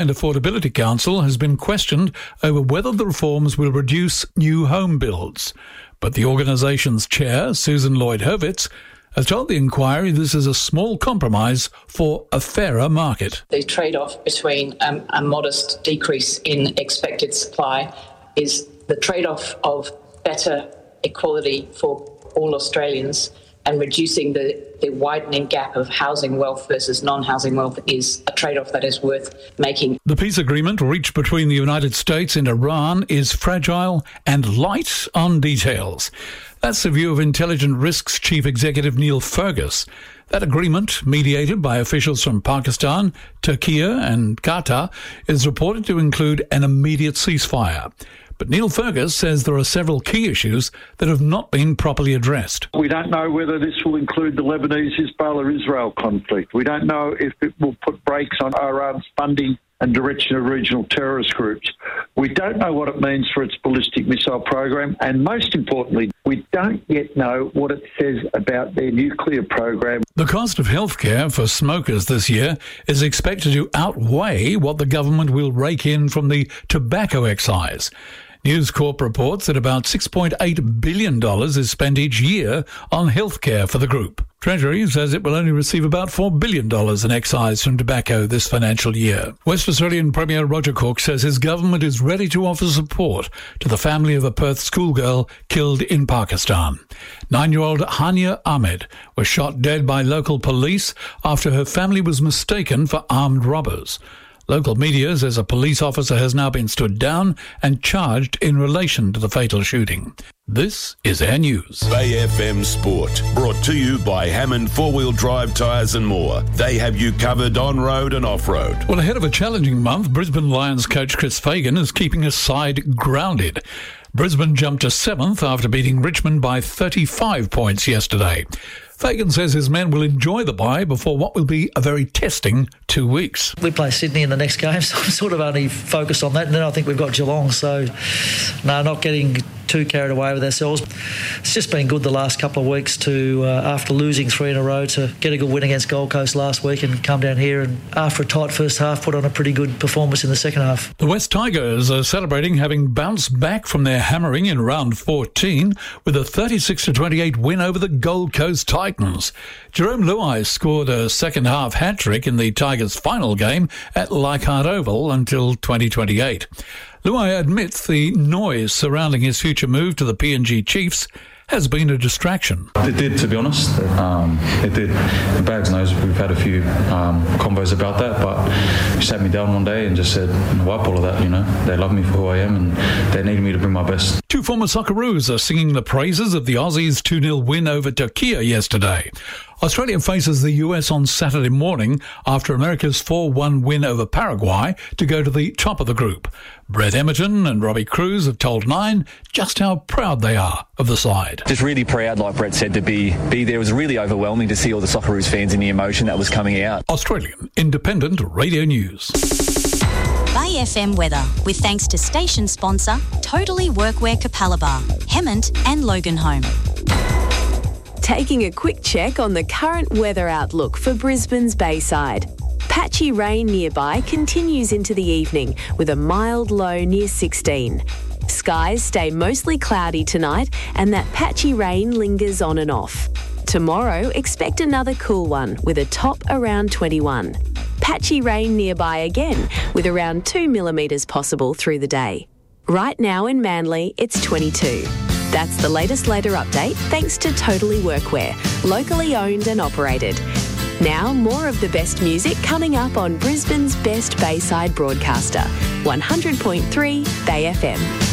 And Affordability Council has been questioned over whether the reforms will reduce new home builds. But the organisation's chair, Susan Lloyd-Hurwitz, has told the inquiry this is a small compromise for a fairer market. The trade-off between a modest decrease in expected supply is the trade-off of better equality for all Australians, and reducing the widening gap of housing wealth versus non-housing wealth is a trade-off that is worth making. The peace agreement reached between the United States and Iran is fragile and light on details. That's the view of Intelligent Risks Chief Executive Neil Fergus. That agreement, mediated by officials from Pakistan, Turkey and Qatar, is reported to include an immediate ceasefire. But Neil Fergus says there are several key issues that have not been properly addressed. We don't know whether this will include the Lebanese-Hezbollah-Israel conflict. We don't know if it will put brakes on Iran's funding and direction of regional terrorist groups. We don't know what it means for its ballistic missile program. And most importantly, we don't yet know what it says about their nuclear program. The cost of healthcare for smokers this year is expected to outweigh what the government will rake in from the tobacco excise. News Corp reports that about $6.8 billion is spent each year on healthcare for the group. Treasury says it will only receive about $4 billion in excise from tobacco this financial year. West Australian Premier Roger Cook says his government is ready to offer support to the family of a Perth schoolgirl killed in Pakistan. 9-year-old Hania Ahmed was shot dead by local police after her family was mistaken for armed robbers. Local media says a police officer has now been stood down and charged in relation to the fatal shooting. This is Air News. Bay FM Sport, brought to you by Hammond 4-Wheel Drive Tyres and more. They have you covered on-road and off-road. Well, ahead of a challenging month, Brisbane Lions coach Chris Fagan is keeping his side grounded. Brisbane jumped to 7th after beating Richmond by 35 points yesterday. Fagan says his men will enjoy the bye before what will be a very testing 2 weeks. We play Sydney in the next game, so I'm sort of only focused on that. And then I think we've got Geelong, so no, not getting too carried away with ourselves. It's just been good the last couple of weeks to, after losing 3 in a row, to get a good win against Gold Coast last week and come down here and, after a tight first half, put on a pretty good performance in the second half. The West Tigers are celebrating having bounced back from their hammering in round 14 with a 36-28 win over the Gold Coast Titans. Jerome Luai scored a second-half hat-trick in the Tigers' final game at Leichhardt Oval until 2028. Luai admits the noise surrounding his future move to the PNG Chiefs has been a distraction. It did, to be honest. It did. The Bags knows we've had a few convos about that, but he sat me down one day and just said, wipe all of that, They love me for who I am and they need me to bring my best. Two former Socceroos are singing the praises of the Aussies' 2-0 win over Turkey yesterday. Australia faces the US on Saturday morning after America's 4-1 win over Paraguay to go to the top of the group. Brett Emerton and Robbie Cruz have told Nine just how proud they are of the side. Just really proud, like Brett said, to be there. It was really overwhelming to see all the Socceroos fans and the emotion that was coming out. Australian Independent Radio News. Bay FM weather, with thanks to station sponsor Totally Workwear Capalaba, Hemmant and Loganholme. Taking a quick check on the current weather outlook for Brisbane's Bayside. Patchy rain nearby continues into the evening with a mild low near 16. Skies stay mostly cloudy tonight and that patchy rain lingers on and off. Tomorrow, expect another cool one with a top around 21. Patchy rain nearby again with around 2 millimetres possible through the day. Right now in Manly, it's 22. That's the latest later update thanks to Totally Workwear, locally owned and operated. Now, more of the best music coming up on Brisbane's best Bayside broadcaster, 100.3 Bay FM.